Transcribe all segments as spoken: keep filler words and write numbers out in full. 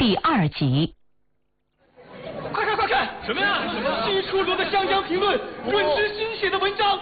第二集。 快看快看，什么呀？新出炉的《湘江评论》，润之新写的文章。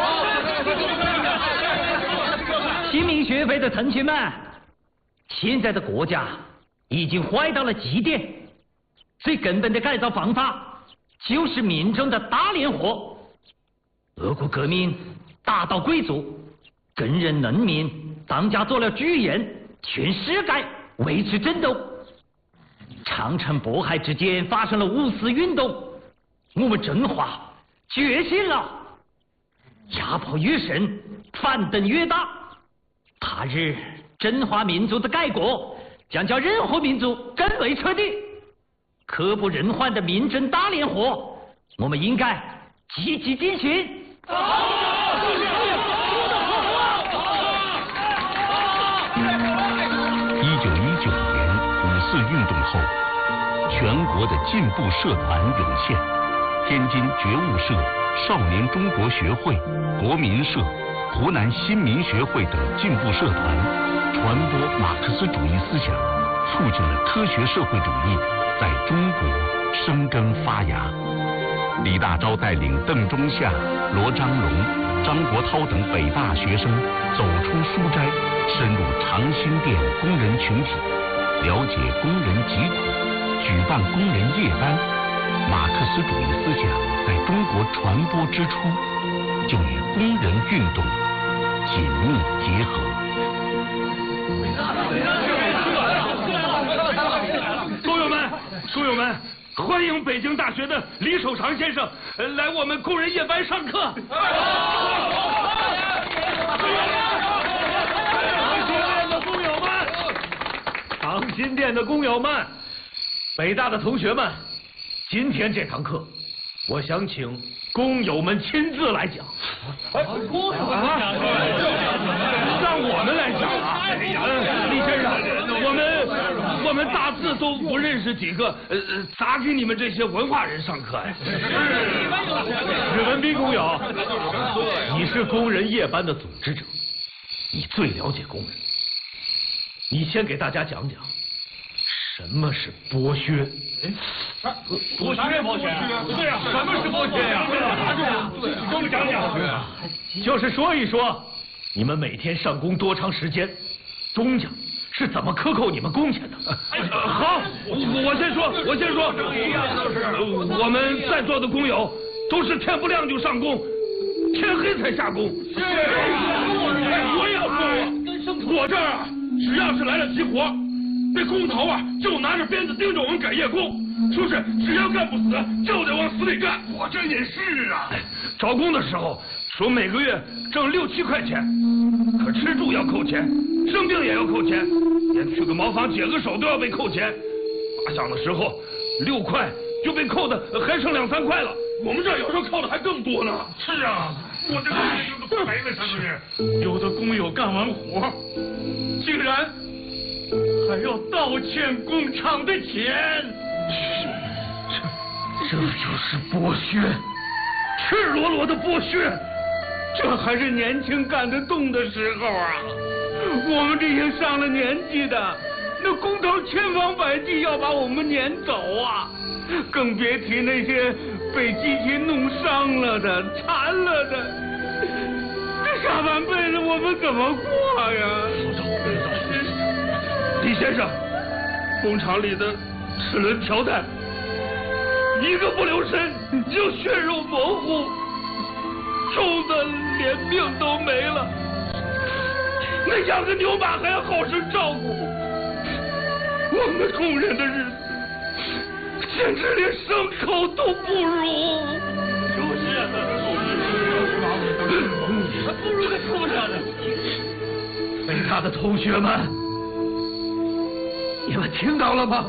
新民学会的同学们，现在的国家已经坏到了极点，最根本的改造方法就是民众的大联合。俄国革命打倒贵族，更任农民当家做了主人，全世界维持战斗。长城渤海之间发生了五四运动，我们中华觉醒了，压迫越深，反动越大。他日中华民族的改革将叫任何民族更为彻底。刻不容缓的民政大联合，我们应该积极进行。 一九一九年五四运动后，全国的进步社团涌现，天津觉悟社、少年中国学会、国民社、湖南新民学会等进步社团，传播马克思主义思想，促进了科学社会主义在中国生根发芽。李大钊带领邓中夏、罗章龙、张国焘等北大学生走出书斋，深入长辛店工人群体，了解工人疾苦，举办工人夜班。马克思主义思想在中国传播之初，就与工人运动紧密结合。 工友们，工友们，欢迎北京大学的李守常先生来我们工人夜班上课。长辛店的工友们，北大的同学们，今天这堂课，我想请工友们亲自来讲。哎，工友们讲，让我们来讲啊！呃，李先生，我们我们大字都不认识几个，呃，咋给你们这些文化人上课呀？史文斌工友，你是工人夜班的组织者，你最了解工人。你先给大家讲讲，什么是剥削？剥削，剥削，对呀，什么是剥削呀？对呀，给我们讲讲。就是说一说，你们每天上工多长时间，中家是怎么克扣你们工钱的？好，我先说，我先说，我们在座的工友都是天不亮就上工，天黑才下工。是，我也要说，我这儿啊。只要是来了急活，那工头啊就拿着鞭子盯着我们赶夜工，说是只要干不死就得往死里干。我这也是啊，招工的时候说每个月挣六七块钱，可吃住要扣钱，生病也要扣钱，连去个茅房解个手都要被扣钱。打响的时候六块就被扣的还剩两三块了，我们这儿有时候扣的还更多呢。是啊，我这个都赔了上个月。有的工友干完活竟然还要倒欠工厂的钱，这这就是剥削，赤裸裸的剥削。这还是年轻干得动的时候啊！我们这些上了年纪的，那工头千方百计要把我们撵走啊！更别提那些被机器弄伤了的、残了的，这下半辈子我们怎么过呀？李先生，工厂里的齿轮条带一个不留神就血肉模糊，重的连命都没了。那养个牛马还要好生照顾，我们工人的日子简直连牲口都不如。就是啊，不如个畜生呢。北大的同学们，你们听到了吗？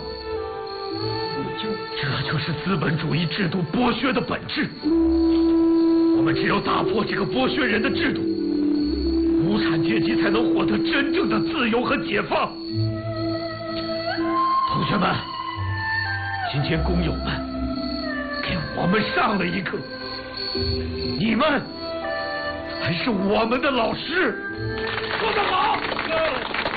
这就是资本主义制度剥削的本质。我们只有打破这个剥削人的制度，无产阶级才能获得真正的自由和解放。同学们，今天工友们给我们上了一课，你们还是我们的老师。说得好！